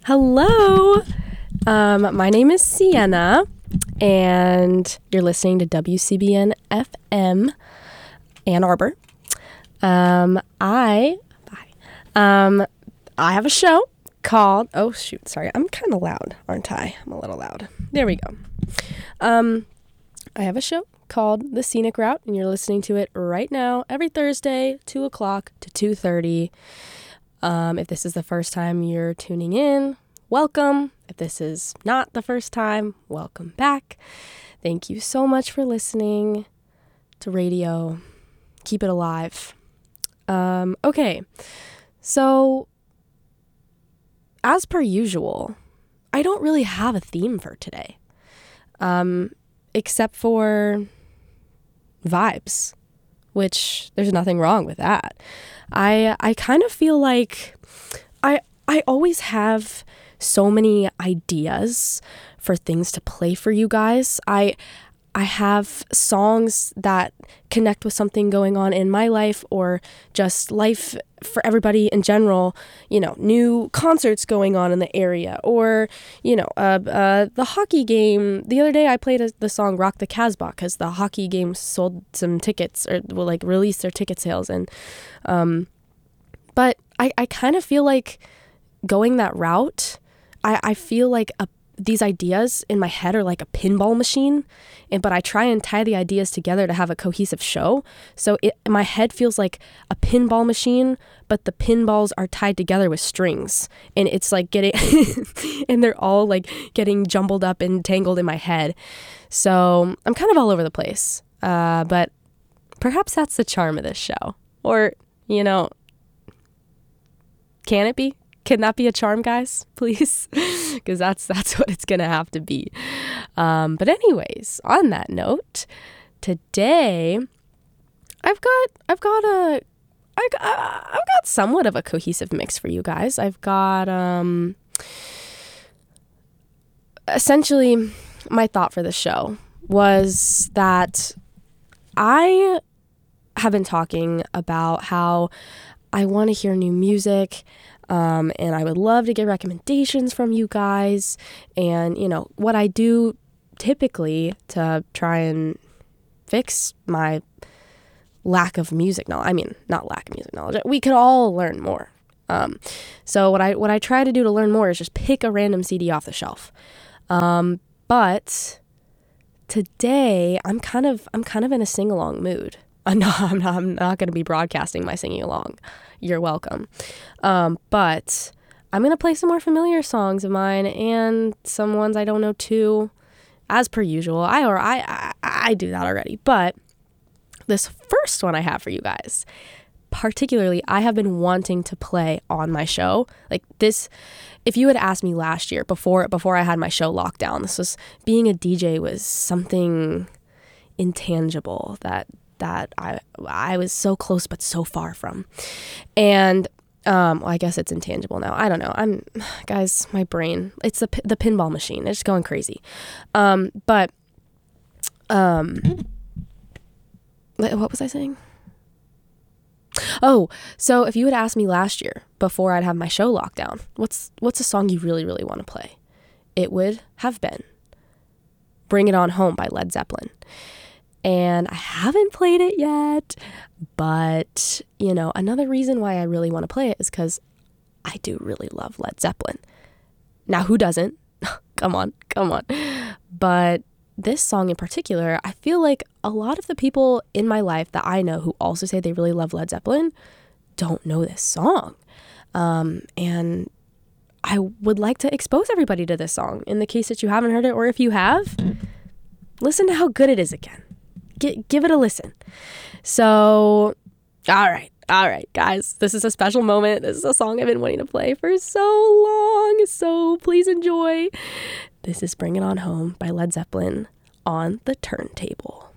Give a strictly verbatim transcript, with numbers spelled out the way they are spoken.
Hello. Um, my name is Sienna, and you're listening to W C B N F M, Ann Arbor. Um, I, um, I have a show called, oh shoot, sorry, I'm kind of loud, aren't I? I'm a little loud. There we go. Um, I have a show called The Scenic Route, and you're listening to it right now, every Thursday, two o'clock to two thirty. Um, if this is the first time you're tuning in, welcome. If this is not the first time, welcome back. Thank you so much for listening to radio. Keep it alive. Um, okay, so as per usual, I don't really have a theme for today, um, except for vibes, which there's nothing wrong with that. I I kind of feel like I I always have so many ideas for things to play for you guys. I I have songs that connect with something going on in my life or just life for everybody in general, you know, new concerts going on in the area or, you know, uh, uh, the hockey game. The other day I played a, the song Rock the Casbah because the hockey game sold some tickets or will like release their ticket sales. And, um, but I, I kind of feel like going that route, I, I feel like a these ideas in my head are like a pinball machine, and but I try and tie the ideas together to have a cohesive show. So it, my head feels like a pinball machine, but the pinballs are tied together with strings, and it's like getting, and they're all like getting jumbled up and tangled in my head. So I'm kind of all over the place, uh, but perhaps that's the charm of this show. Or, you know, can it be? Can that be a charm, guys? Please? Because that's that's what it's going to have to be. Um, but anyways, on that note, today I've got I've got a I got, I've got somewhat of a cohesive mix for you guys. I've got um essentially my thought for the show was that I have been talking about how I want to hear new music. Um, and I would love to get recommendations from you guys. And, you know, what I do typically to try and fix my lack of music knowledge. I mean, not lack of music knowledge. We could all learn more. Um, so what I what I try to do to learn more is just pick a random C D off the shelf. Um, but today I'm kind of I'm kind of in a sing-along mood. I'm not, I'm not, I'm not going to be broadcasting my singing along. You're welcome. Um, but I'm going to play some more familiar songs of mine and some ones I don't know too, as per usual. I or I, I, I do that already. But this first one I have for you guys, particularly, I have been wanting to play on my show. Like this, if you had asked me last year before before I had my show locked down, this was being a D J was something intangible that that I I was so close but so far from. And um well, I guess it's intangible now. I don't know. I'm guys, my brain, it's the the pinball machine. It's going crazy. Um but um what was I saying? Oh, so if you had asked me last year before I'd have my show locked down, what's what's a song you really really want to play? It would have been Bring It On Home by Led Zeppelin. And I haven't played it yet, but, you know, another reason why I really want to play it is because I do really love Led Zeppelin. Now, who doesn't? come on, come on. But this song in particular, I feel like a lot of the people in my life that I know who also say they really love Led Zeppelin don't know this song. Um, and I would like to expose everybody to this song in the case that you haven't heard it, or if you have, listen to how good it is again. Get, give it a listen. So, all right, all right, guys, this is a special moment. This is a song I've been wanting to play for so long, so please enjoy. This is Bring It On Home by Led Zeppelin on the turntable.